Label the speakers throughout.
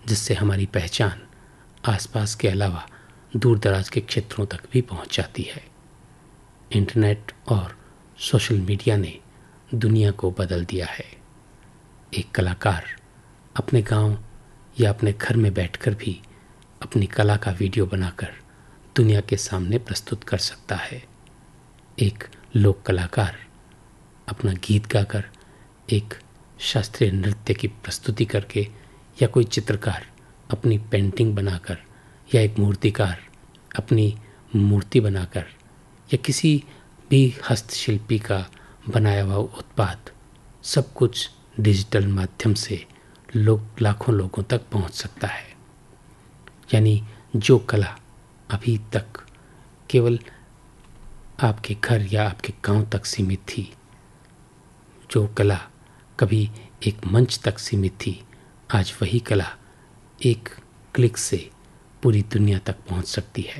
Speaker 1: जिससे हमारी पहचान आसपास के अलावा दूर दराज के क्षेत्रों तक भी पहुंच जाती है। इंटरनेट और सोशल मीडिया ने दुनिया को बदल दिया है। एक कलाकार अपने गांव या अपने घर में बैठकर भी अपनी कला का वीडियो बनाकर दुनिया के सामने प्रस्तुत कर सकता है। एक लोक कलाकार अपना गीत गाकर, एक शास्त्रीय नृत्य की प्रस्तुति करके, या कोई चित्रकार अपनी पेंटिंग बनाकर, या एक मूर्तिकार अपनी मूर्ति बनाकर, या किसी भी हस्तशिल्पी का बनाया हुआ उत्पाद, सब कुछ डिजिटल माध्यम से लाखों लोगों तक पहुंच सकता है। यानी जो कला अभी तक केवल आपके घर या आपके गांव तक सीमित थी, जो कला कभी एक मंच तक सीमित थी, आज वही कला एक क्लिक से पूरी दुनिया तक पहुंच सकती है।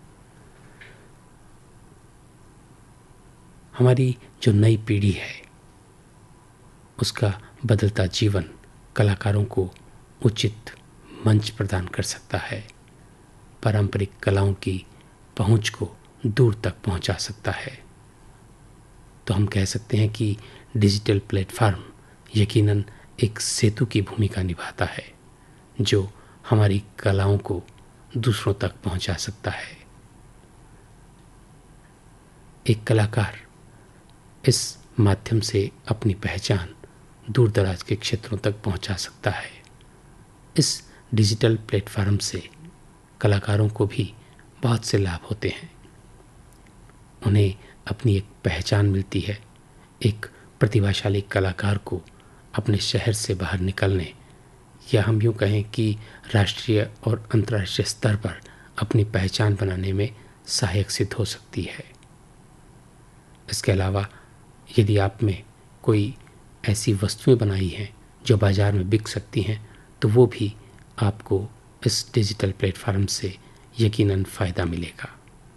Speaker 1: हमारी जो नई पीढ़ी है उसका बदलता जीवन कलाकारों को उचित मंच प्रदान कर सकता है, पारंपरिक कलाओं की पहुंच को दूर तक पहुंचा सकता है। तो हम कह सकते हैं कि डिजिटल प्लेटफॉर्म यकीनन एक सेतु की भूमिका निभाता है, जो हमारी कलाओं को दूसरों तक पहुंचा सकता है। एक कलाकार इस माध्यम से अपनी पहचान दूर दराज के क्षेत्रों तक पहुंचा सकता है। इस डिजिटल प्लेटफॉर्म से कलाकारों को भी बहुत से लाभ होते हैं। उन्हें अपनी एक पहचान मिलती है। एक प्रतिभाशाली कलाकार को अपने शहर से बाहर निकलने, या हम यूँ कहें कि राष्ट्रीय और अंतर्राष्ट्रीय स्तर पर अपनी पहचान बनाने में सहायक सिद्ध हो सकती है। इसके अलावा यदि आप में कोई ऐसी वस्तुएं बनाई हैं जो बाज़ार में बिक सकती हैं, तो वो भी आपको इस डिजिटल प्लेटफॉर्म से यकीनन फ़ायदा मिलेगा।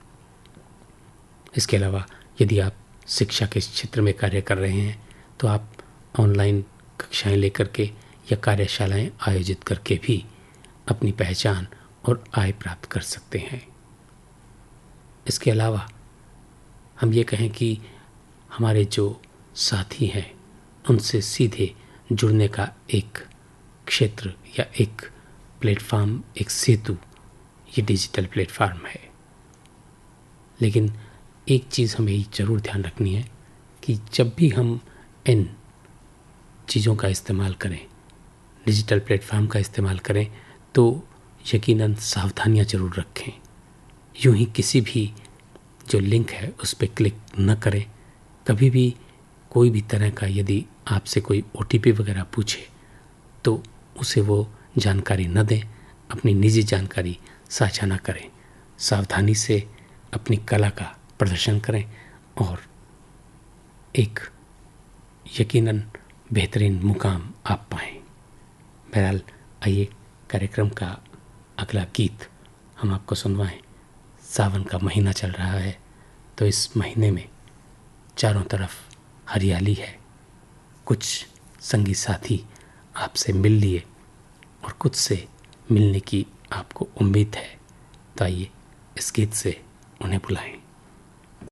Speaker 1: इसके अलावा यदि आप शिक्षा के क्षेत्र में कार्य कर रहे हैं, तो आप ऑनलाइन कक्षाएं लेकर के या कार्यशालाएं आयोजित करके भी अपनी पहचान और आय प्राप्त कर सकते हैं। इसके अलावा हम ये कहें कि हमारे जो साथी हैं उनसे सीधे जुड़ने का एक क्षेत्र या एक प्लेटफॉर्म, एक सेतु, ये डिजिटल प्लेटफॉर्म है। लेकिन एक चीज़ हमें ज़रूर ध्यान रखनी है कि जब भी हम इन चीज़ों का इस्तेमाल करें, डिजिटल प्लेटफॉर्म का इस्तेमाल करें, तो यकीनन सावधानियां ज़रूर रखें। यूं ही किसी भी जो लिंक है उस पर क्लिक न करें। कभी भी कोई भी तरह का यदि आपसे कोई OTP वगैरह पूछे तो उसे वो जानकारी न दें, अपनी निजी जानकारी साझा न करें। सावधानी से अपनी कला का प्रदर्शन करें और एक यकीनन बेहतरीन मुकाम आप पाएं। बहरहाल आइए कार्यक्रम का अगला गीत हम आपको सुनवाएं। सावन का महीना चल रहा है, तो इस महीने में चारों तरफ हरियाली है। कुछ संगी साथी आपसे मिल लिए और कुछ से मिलने की आपको उम्मीद है, तो आइए इस गीत से उन्हें बुलाएं।